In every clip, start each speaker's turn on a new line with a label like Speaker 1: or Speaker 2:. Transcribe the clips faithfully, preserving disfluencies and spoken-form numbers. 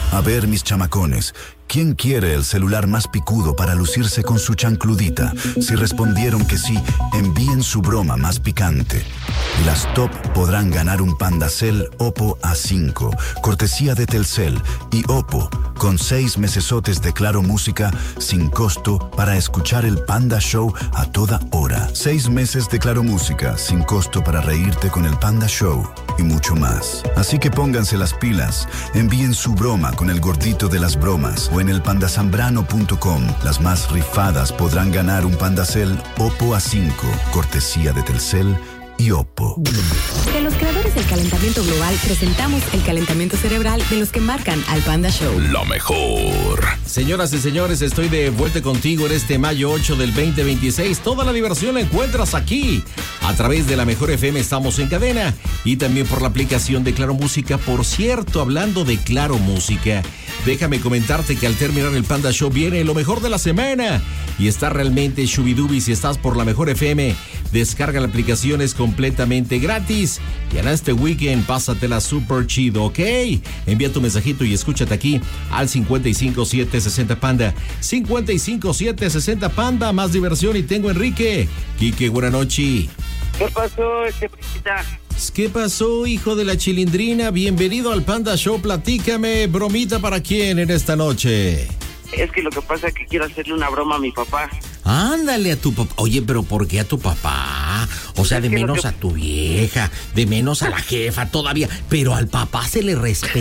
Speaker 1: A ver, mis chamacones, ¿quién quiere el celular más picudo para lucirse con su chancludita? Si respondieron que sí, envíen su broma más picante. Las top podrán ganar un Pandacel Oppo A cinco, cortesía de Telcel y Oppo, con seis mesesotes de Claro Música sin costo para escuchar el Panda Show a toda hora. Seis meses de Claro Música sin costo para reírte con el Panda Show y mucho más. Así que pónganse las pilas, envíen su broma con el gordito de las bromas o en el pandazambrano punto com. Las más rifadas podrán ganar un Pandacel Oppo A cinco, cortesía de Telcel y Oppo.
Speaker 2: De los creadores del calentamiento global, presentamos el calentamiento cerebral de los que marcan al Panda Show.
Speaker 3: Lo mejor.
Speaker 4: Señoras y señores, estoy de vuelta contigo en este mayo ocho del veinte veintiséis. Toda la diversión la encuentras aquí. A través de la Mejor F M estamos en cadena y también por la aplicación de Claro Música. Por cierto, hablando de Claro Música, déjame comentarte que al terminar el Panda Show viene lo mejor de la semana y está realmente shubidubi. Si estás por la Mejor F M, descarga la aplicación, es completamente gratis y en este weekend pásatela super chido, ¿ok? Envía tu mensajito y escúchate aquí al cincuenta y cinco siete sesenta Panda. cincuenta y cinco siete sesenta Panda, más diversión y tengo Enrique. Quique, buena noche.
Speaker 5: ¿Qué pasó, este príncipe?
Speaker 4: ¿Qué pasó, hijo de la chilindrina? Bienvenido al Panda Show. Platícame, bromita para quién en esta noche.
Speaker 5: Es que lo que pasa es que quiero hacerle una broma a mi papá.
Speaker 4: Ándale a tu papá. Oye, pero ¿por qué a tu papá? O sea, de menos que... a tu vieja, de menos a la jefa todavía, pero al papá se le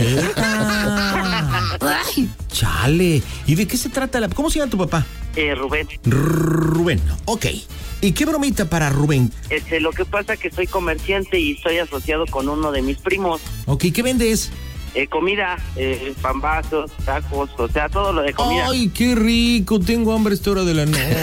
Speaker 4: respeta. Ay, chale. ¿Y de qué se trata la... ¿Cómo se llama tu papá?
Speaker 5: Eh, Rubén.
Speaker 4: Rubén, ok. ¿Y qué bromita para Rubén?
Speaker 5: Este, lo que pasa es que soy comerciante y estoy asociado con uno de mis primos.
Speaker 4: Ok, ¿qué vendes?
Speaker 5: Eh, comida, eh, pambazos, tacos, o sea, todo lo de comida.
Speaker 4: ¡Ay, qué rico! Tengo hambre a esta hora de la noche.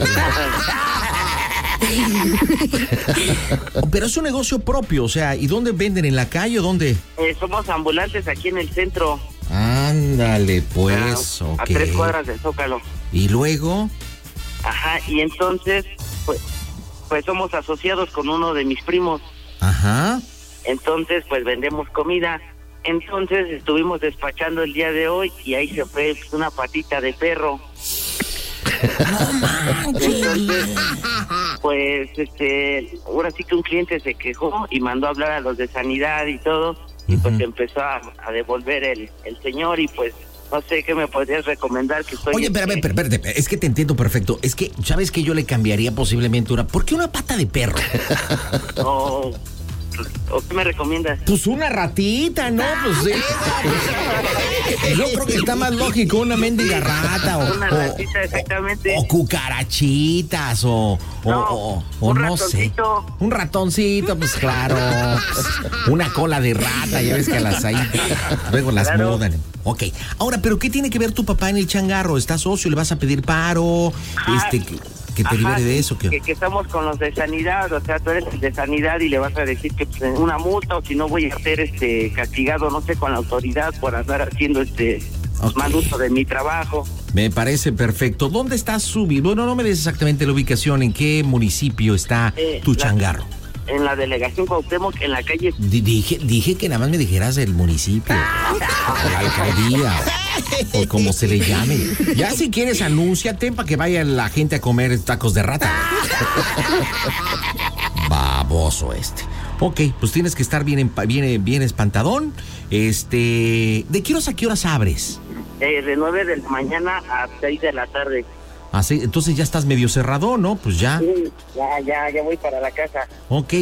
Speaker 4: Pero es un negocio propio, o sea, ¿y dónde venden? ¿En la calle o dónde?
Speaker 5: Eh, somos ambulantes aquí en el centro.
Speaker 4: Ándale, pues,
Speaker 5: ah,
Speaker 4: ok.
Speaker 5: A tres cuadras del Zócalo.
Speaker 4: ¿Y luego?
Speaker 5: Ajá, y entonces, pues, pues somos asociados con uno de mis primos.
Speaker 4: Ajá.
Speaker 5: Entonces, pues vendemos comida. Entonces estuvimos despachando el día de hoy y ahí se fue pues, una patita de perro.
Speaker 4: No manches.
Speaker 5: Entonces, pues, este, ahora sí que un cliente se quejó y mandó a hablar a los de sanidad y todo, y uh-huh. pues empezó a, a devolver el, el señor y pues, no sé qué me podrías recomendar que estoy...
Speaker 4: Oye, espérame, espérame, espérame, es que te entiendo perfecto. Es que, ¿sabes qué? Yo le cambiaría posiblemente una... ¿Por qué una pata de perro?
Speaker 5: No... ¿O qué me recomiendas?
Speaker 4: Pues una ratita, ¿no? Pues sí. Yo creo que está más lógico una mendiga rata o...
Speaker 5: Una ratita, exactamente.
Speaker 4: O, o cucarachitas o...
Speaker 5: No,
Speaker 4: o, o, o
Speaker 5: un
Speaker 4: no
Speaker 5: ratoncito.
Speaker 4: sé. Un ratoncito, pues claro. Pues, una cola de rata, ya ves que las ahí... Luego las
Speaker 5: claro.
Speaker 4: mudan. Ok. Ahora, ¿pero qué tiene que ver tu papá en el changarro? ¿Estás socio? ¿Le vas a pedir paro?
Speaker 5: Ah,
Speaker 4: este... Que, que te libere de eso.
Speaker 5: Que, que estamos con los de sanidad, o sea, tú eres el de sanidad y le vas a decir que pues, una multa o si no voy a ser este castigado, no sé, con la autoridad por andar haciendo este okay. mal uso de mi trabajo.
Speaker 4: Me parece perfecto. ¿Dónde estás subido? Bueno, no me des exactamente la ubicación, ¿en qué municipio está eh, tu la, changarro?
Speaker 5: En la delegación Cuauhtémoc, en la calle...
Speaker 4: D- dije, dije que nada más me dijeras el municipio, o la alcaldía, o, o como se le llame. Ya si quieres, anúnciate para que vaya la gente a comer tacos de rata. Baboso este. Ok, pues tienes que estar bien, bien, bien espantadón. Este, ¿de qué horas a qué horas abres?
Speaker 5: Eh, de nueve de la mañana a seis de la tarde.
Speaker 4: Así, entonces ya estás medio cerrado, ¿no? Pues ya.
Speaker 5: Sí, ya, ya, ya voy para la casa.
Speaker 4: Ok.